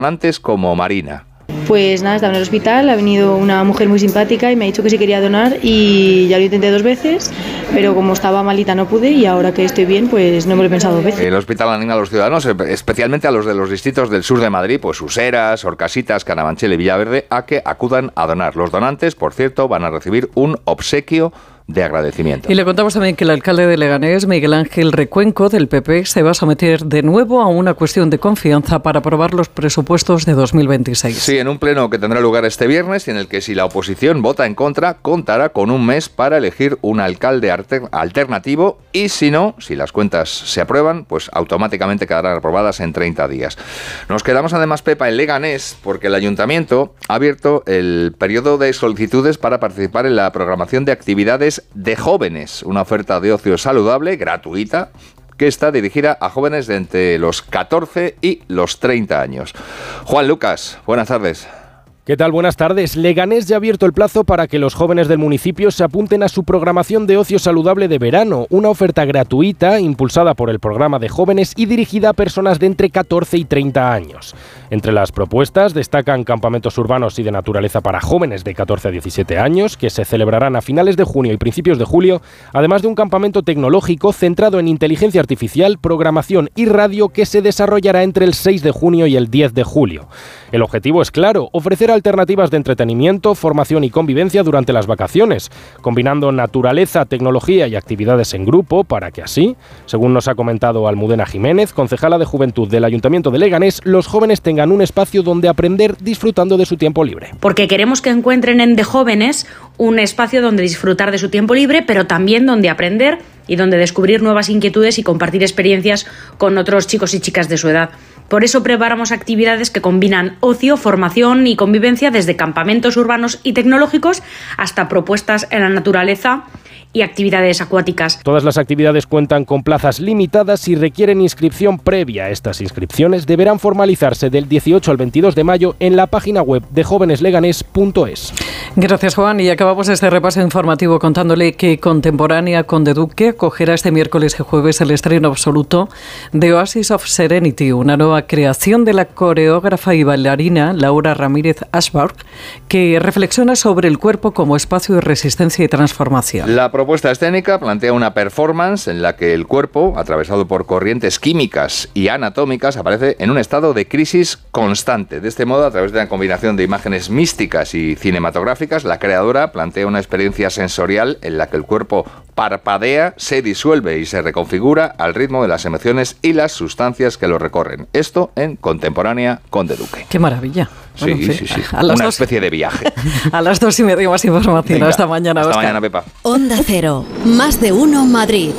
donantes como Marina. Pues nada, estaba en el hospital, ha venido una mujer muy simpática y me ha dicho que si quería donar y ya lo intenté 2 veces, pero como estaba malita no pude y ahora que estoy bien pues no me lo he pensado 2 veces. El hospital anima a los ciudadanos, especialmente a los de los distritos del sur de Madrid, pues Useras, Orcasitas, Carabanchel y Villaverde, a que acudan a donar. Los donantes, por cierto, van a recibir un obsequio de agradecimiento. Y le contamos también que el alcalde de Leganés, Miguel Ángel Recuenco, del PP, se va a someter de nuevo a una cuestión de confianza para aprobar los presupuestos de 2026. Sí, en un pleno que tendrá lugar este viernes y en el que si la oposición vota en contra, contará con un mes para elegir un alcalde alternativo y si no, si las cuentas se aprueban, pues automáticamente quedarán aprobadas en 30 días. Nos quedamos además, Pepa, en Leganés porque el ayuntamiento ha abierto el periodo de solicitudes para participar en la programación de actividades de jóvenes, una oferta de ocio saludable, gratuita, que está dirigida a jóvenes de entre los 14 y los 30 años. Juan Lucas, buenas tardes. ¿Qué tal? Buenas tardes. Leganés ya ha abierto el plazo para que los jóvenes del municipio se apunten a su programación de ocio saludable de verano, una oferta gratuita impulsada por el programa de jóvenes y dirigida a personas de entre 14 y 30 años. Entre las propuestas destacan campamentos urbanos y de naturaleza para jóvenes de 14 a 17 años, que se celebrarán a finales de junio y principios de julio, además de un campamento tecnológico centrado en inteligencia artificial, programación y radio que se desarrollará entre el 6 de junio y el 10 de julio. El objetivo es claro, ofrecer alternativas de entretenimiento, formación y convivencia durante las vacaciones, combinando naturaleza, tecnología y actividades en grupo para que así, según nos ha comentado Almudena Jiménez, concejala de Juventud del Ayuntamiento de Leganés, los jóvenes tengan un espacio donde aprender disfrutando de su tiempo libre. Porque queremos que encuentren en De Jóvenes un espacio donde disfrutar de su tiempo libre, pero también donde aprender y donde descubrir nuevas inquietudes y compartir experiencias con otros chicos y chicas de su edad. Por eso preparamos actividades que combinan ocio, formación y convivencia desde campamentos urbanos y tecnológicos hasta propuestas en la naturaleza y actividades acuáticas. Todas las actividades cuentan con plazas limitadas y requieren inscripción previa. Estas inscripciones deberán formalizarse del 18 al 22 de mayo en la página web de jovenesleganés.es. Gracias, Juan. Y acabamos este repaso informativo contándole que Contemporánea Conde Duque acogerá este miércoles y jueves el estreno absoluto de Oasis of Serenity, una nueva creación de la coreógrafa y bailarina Laura Ramírez Ashburg, que reflexiona sobre el cuerpo como espacio de resistencia y transformación. La propuesta escénica plantea una performance en la que el cuerpo, atravesado por corrientes químicas y anatómicas, aparece en un estado de crisis constante. De este modo, a través de una combinación de imágenes místicas y cinematográficas, la creadora plantea una experiencia sensorial en la que el cuerpo parpadea, se disuelve y se reconfigura al ritmo de las emociones y las sustancias que lo recorren. Esto en Contemporánea Conde Duque. ¡Qué maravilla! Bueno, sí. Una especie de viaje. A las 2:30 más información. Venga, hasta mañana, Hasta Óscar. mañana, Pepa. Onda Cero, más de uno Madrid.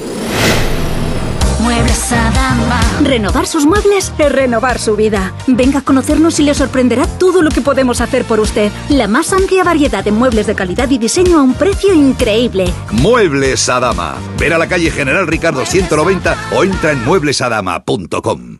Muebles Adama. Renovar sus muebles es renovar su vida. Venga a conocernos y le sorprenderá todo lo que podemos hacer por usted. La más amplia variedad de muebles de calidad y diseño a un precio increíble. Muebles Adama. Ven a la calle General Ricardo 190 o entra en mueblesadama.com.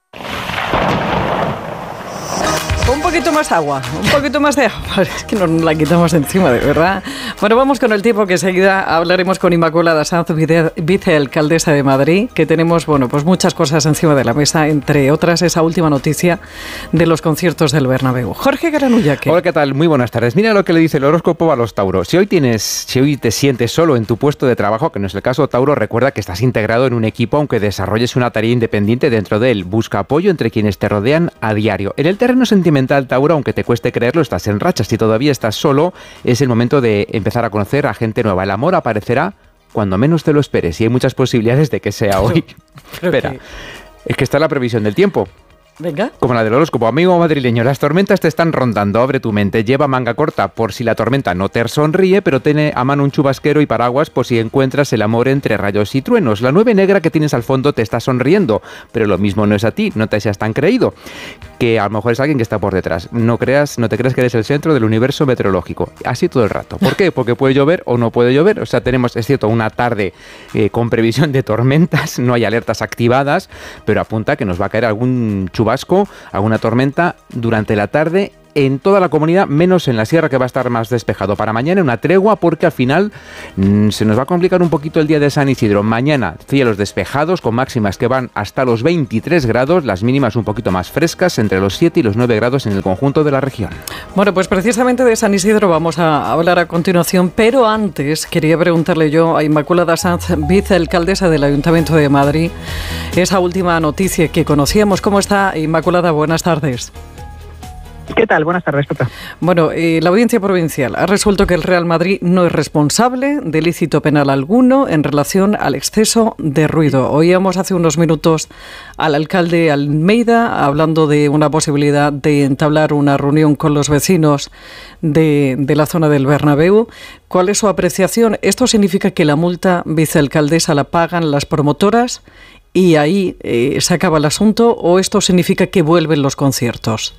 Un poquito más de agua, un poquito más de agua. Es que nos la quitamos de encima, de verdad. Bueno, vamos con el tiempo, que enseguida hablaremos con Inmaculada Sanz, vicealcaldesa de Madrid, que tenemos, bueno, pues muchas cosas encima de la mesa, entre otras esa última noticia de los conciertos del Bernabéu. Jorge Granulla, ¿qué? Hola, ¿qué tal? Muy buenas tardes. Mira lo que le dice el horóscopo a los Tauro. Si hoy te sientes solo en tu puesto de trabajo, que no es el caso, Tauro, recuerda que estás integrado en un equipo, aunque desarrolles una tarea independiente dentro de él. Busca apoyo entre quienes te rodean a diario. En el terreno sentimental, Tauro, aunque te cueste creerlo, estás en racha. Si todavía estás solo, es el momento de empezar a conocer a gente nueva. El amor aparecerá cuando menos te lo esperes y hay muchas posibilidades de que sea hoy. Espera, es que está la previsión del tiempo. Venga. Como la del horóscopo. Amigo madrileño, las tormentas te están rondando. Abre tu mente, lleva manga corta por si la tormenta no te sonríe, pero tiene a mano un chubasquero y paraguas por si encuentras el amor entre rayos y truenos. La nube negra que tienes al fondo te está sonriendo, pero lo mismo no es a ti, no te seas tan creído, que a lo mejor es alguien que está por detrás. No te creas que eres el centro del universo meteorológico. Así todo el rato. ¿Por qué? Porque puede llover o no puede llover. O sea, tenemos, es cierto, una tarde con previsión de tormentas, no hay alertas activadas, pero apunta que nos va a caer algún chubasco, alguna tormenta durante la tarde en toda la comunidad, menos en la sierra, que va a estar más despejado. Para mañana una tregua, porque al final se nos va a complicar un poquito el día de San Isidro. Mañana cielos despejados con máximas que van hasta los 23 grados, las mínimas un poquito más frescas, entre los 7 y los 9 grados en el conjunto de la región. Bueno, pues precisamente de San Isidro vamos a hablar a continuación, pero antes quería preguntarle yo a Inmaculada Sanz, vicealcaldesa del Ayuntamiento de Madrid, esa última noticia que conocíamos. ¿Cómo está, Inmaculada? Buenas tardes. ¿Qué tal? Buenas tardes, Pepa. Bueno, la Audiencia Provincial ha resuelto que el Real Madrid no es responsable de ilícito penal alguno en relación al exceso de ruido. Oíamos hace unos minutos al alcalde Almeida hablando de una posibilidad de entablar una reunión con los vecinos de la zona del Bernabéu. ¿Cuál es su apreciación? ¿Esto significa que la multa, vicealcaldesa, la pagan las promotoras y ahí se acaba el asunto, o esto significa que vuelven los conciertos?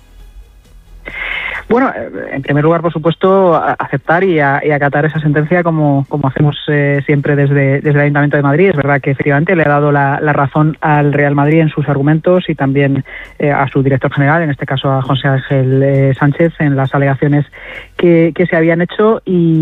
Bueno, en primer lugar, por supuesto, aceptar y acatar esa sentencia como hacemos siempre desde el Ayuntamiento de Madrid. Es verdad que efectivamente le ha dado la razón al Real Madrid en sus argumentos y también a su director general, en este caso a José Ángel Sánchez, en las alegaciones que se habían hecho,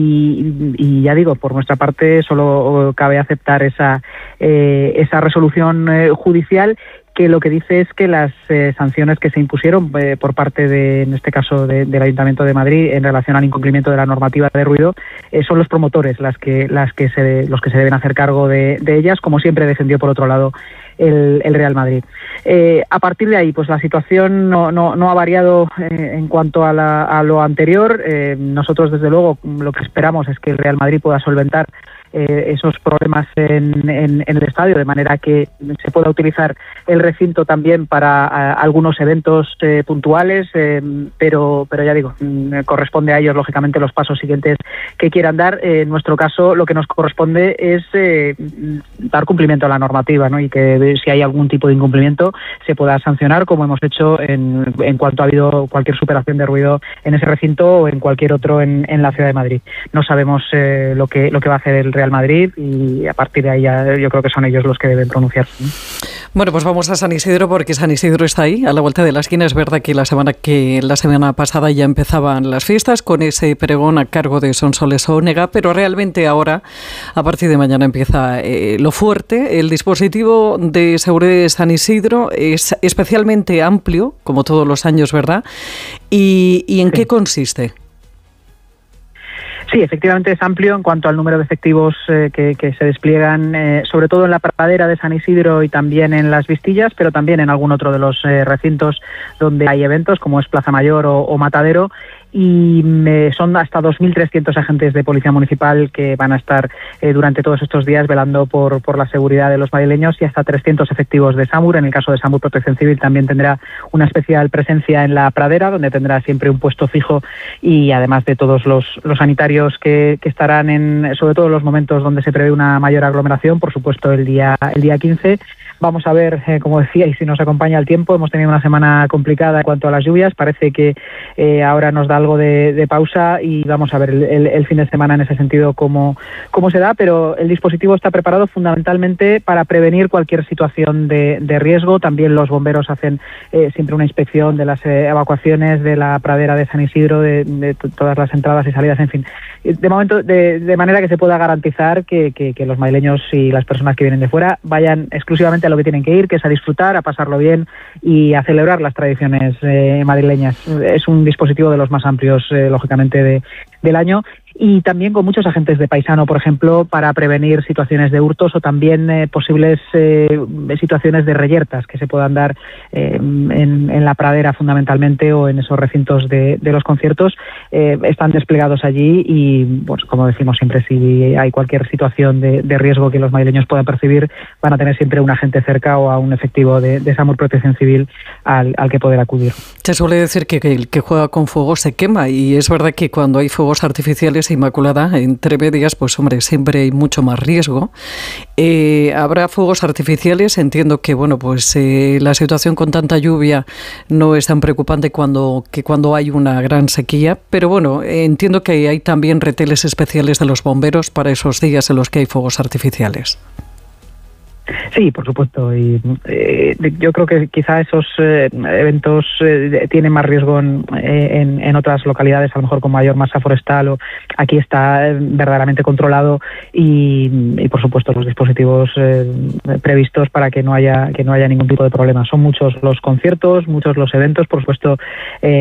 y ya digo, por nuestra parte solo cabe aceptar esa resolución judicial, que lo que dice es que las sanciones que se impusieron por parte en este caso del Ayuntamiento de Madrid en relación al incumplimiento de la normativa de ruido son los promotores los que se deben hacer cargo de ellas, como siempre defendió por otro lado el Real Madrid. A partir de ahí, pues la situación no ha variado en cuanto a lo anterior. Nosotros, desde luego, lo que esperamos es que el Real Madrid pueda solventar esos problemas en el estadio, de manera que se pueda utilizar el recinto también para algunos eventos puntuales, pero ya digo, corresponde a ellos, lógicamente, los pasos siguientes que quieran dar. En nuestro caso, lo que nos corresponde es dar cumplimiento a la normativa, ¿no? Y que si hay algún tipo de incumplimiento se pueda sancionar, como hemos hecho en cuanto ha habido cualquier superación de ruido en ese recinto o en cualquier otro en la ciudad de Madrid. No sabemos lo que va a hacer el Real Madrid, y a partir de ahí yo creo que son ellos los que deben pronunciarse. Bueno, pues vamos a San Isidro, porque San Isidro está ahí, a la vuelta de la esquina. Es verdad que la semana pasada ya empezaban las fiestas con ese pregón a cargo de Sonsoles Onega, pero realmente ahora, a partir de mañana, empieza lo fuerte. El dispositivo de seguridad de San Isidro es especialmente amplio, como todos los años, ¿verdad? ¿Y en qué consiste? Sí, efectivamente es amplio en cuanto al número de efectivos que se despliegan, sobre todo en la pradera de San Isidro y también en las Vistillas, pero también en algún otro de los recintos donde hay eventos, como es Plaza Mayor o Matadero. Y son hasta 2.300 agentes de Policía Municipal que van a estar durante todos estos días velando por la seguridad de los madrileños, y hasta 300 efectivos de SAMUR. En el caso de SAMUR Protección Civil también tendrá una especial presencia en la pradera, donde tendrá siempre un puesto fijo, y además de todos los sanitarios que estarán sobre todo en los momentos donde se prevé una mayor aglomeración, por supuesto el día 15. Vamos a ver, como decía, y si nos acompaña el tiempo. Hemos tenido una semana complicada en cuanto a las lluvias. Parece que ahora nos da algo de pausa, y vamos a ver el fin de semana en ese sentido cómo se da, pero el dispositivo está preparado fundamentalmente para prevenir cualquier situación de riesgo. También los bomberos hacen siempre una inspección de las evacuaciones de la pradera de San Isidro, de todas las entradas y salidas, en fin. De momento, de manera que se pueda garantizar que los madrileños y las personas que vienen de fuera vayan exclusivamente a lo que tienen que ir, que es a disfrutar, a pasarlo bien y a celebrar las tradiciones madrileñas. Es un dispositivo de los más amplios, lógicamente, del año, y también con muchos agentes de paisano, por ejemplo, para prevenir situaciones de hurtos o también posibles situaciones de reyertas que se puedan dar en la pradera, fundamentalmente, o en esos recintos de los conciertos. Están desplegados allí, y pues, como decimos siempre, si hay cualquier situación de riesgo que los madrileños puedan percibir, van a tener siempre un agente cerca o a un efectivo de SAMUR Protección Civil al que poder acudir. Se suele decir que el que juega con fuego se quema, y es verdad que cuando hay fuegos artificiales, Inmaculada, entre medias, pues hombre, siempre hay mucho más riesgo. Habrá fuegos artificiales. Entiendo que bueno, pues la situación con tanta lluvia no es tan preocupante cuando hay una gran sequía, pero bueno, entiendo que hay también reteles especiales de los bomberos para esos días en los que hay fuegos artificiales. Sí, por supuesto. Y yo creo que quizá esos eventos tienen más riesgo en otras localidades, a lo mejor con mayor masa forestal. O aquí está verdaderamente controlado y por supuesto los dispositivos previstos para que no haya ningún tipo de problema. Son muchos los conciertos, muchos los eventos, por supuesto.